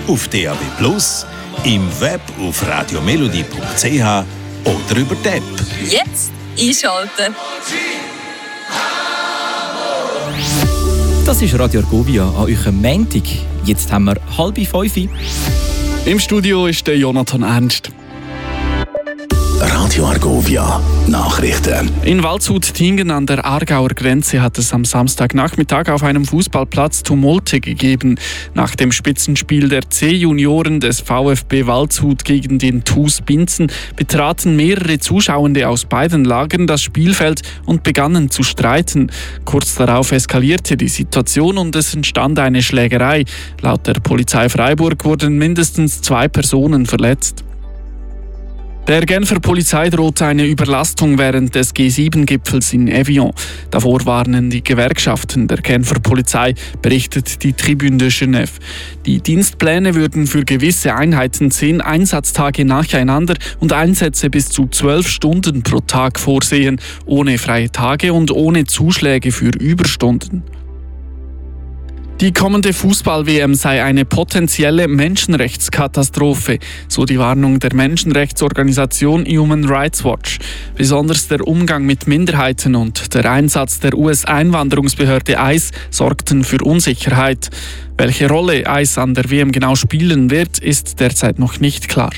auf DAB+, im Web auf radiomelodie.ch oder über die App. Jetzt einschalten! Das ist Radio Argovia an eurem Montag. Jetzt haben wir 4:30. Im Studio ist der Jonathan Ernst. Radio Argovia Nachrichten. In Waldshut-Tingen an der Aargauer Grenze hat es am Samstagnachmittag auf einem Fußballplatz Tumulte gegeben. Nach dem Spitzenspiel der C-Junioren des VfB Waldshut gegen den TuS Binzen betraten mehrere Zuschauende aus beiden Lagern das Spielfeld und begannen zu streiten. Kurz darauf eskalierte die Situation und es entstand eine Schlägerei. Laut der Polizei Freiburg wurden mindestens 2 Personen verletzt. Der Genfer Polizei droht eine Überlastung während des G7-Gipfels in Evian. Davor warnen die Gewerkschaften der Genfer Polizei, berichtet die Tribune de Genève. Die Dienstpläne würden für gewisse Einheiten 10 Einsatztage nacheinander und Einsätze bis zu 12 Stunden pro Tag vorsehen, ohne freie Tage und ohne Zuschläge für Überstunden. Die kommende Fußball-WM sei eine potenzielle Menschenrechtskatastrophe, so die Warnung der Menschenrechtsorganisation Human Rights Watch. Besonders der Umgang mit Minderheiten und der Einsatz der US-Einwanderungsbehörde ICE sorgten für Unsicherheit. Welche Rolle ICE an der WM genau spielen wird, ist derzeit noch nicht klar.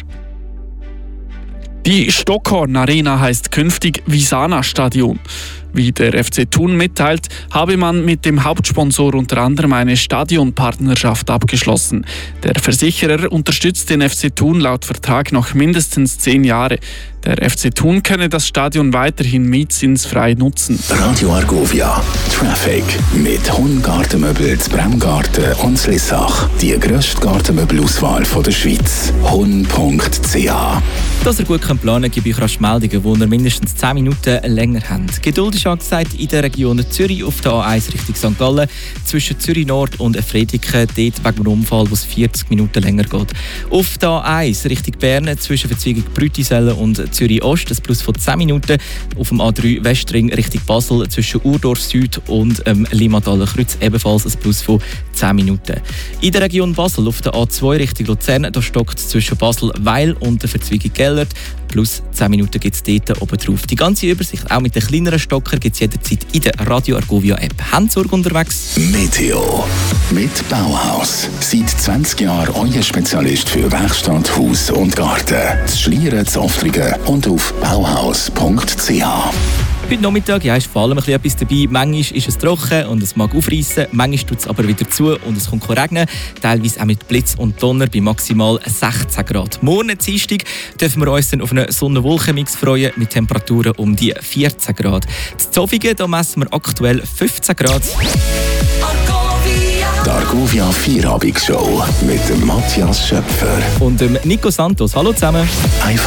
Die Stockhorn Arena heißt künftig Visana Stadion. Wie der FC Thun mitteilt, habe man mit dem Hauptsponsor unter anderem eine Stadionpartnerschaft abgeschlossen. Der Versicherer unterstützt den FC Thun laut Vertrag noch mindestens 10 Jahre. Der FC Thun könne das Stadion weiterhin mietzinsfrei nutzen. Radio Argovia Traffic mit Hun Gartenmöbel zu Bremgarten und Lissach. Die grösste Gartenmöbelauswahl der Schweiz. hun.ch. Dass ihr gut planen könnt, gebe ich rasch Meldungen, wo ihr mindestens 10 Minuten länger habt. Geduld ist angesagt in der Region Zürich auf der A1 Richtung St. Gallen, zwischen Zürich Nord und Friediken, dort wegen einem Unfall, wo es 40 Minuten länger geht. Auf der A1 Richtung Bern, zwischen Verzweigung Brütisellen und Zürich Ost, ein Plus von 10 Minuten. Auf dem A3 Westring Richtung Basel, zwischen Urdorf Süd und Limataler Kreuz, ebenfalls ein Plus von 10 Minuten. In der Region Basel auf der A2 Richtung Luzern, da stockt es zwischen Basel-Weil und der Verzweigung Gellert. Plus 10 Minuten gibt es dort oben drauf. Die ganze Übersicht, auch mit den kleineren Stocker, gibt es jederzeit in der Radio Argovia App. Handsorg unterwegs. Meteo. Mit Bauhaus. Seit 20 Jahren euer Spezialist für Werkstatt, Haus und Garten. Das Schlieren, das Offringen und auf bauhaus.ch. Heute Nachmittag ist vor allem etwas dabei. Manchmal ist es trocken und es mag aufreissen, manchmal tut es aber wieder zu und es kommt regnen. Teilweise auch mit Blitz und Donner bei maximal 16 Grad. Morgen Dienstag dürfen wir uns dann auf einen Sonne-Wolken-Mix freuen mit Temperaturen um die 14 Grad. In Zofingen da messen wir aktuell 15 Grad. Die Argovia Vierabendsshow mit dem Matthias Schöpfer Und Nico Santos. Hallo zusammen. Einfach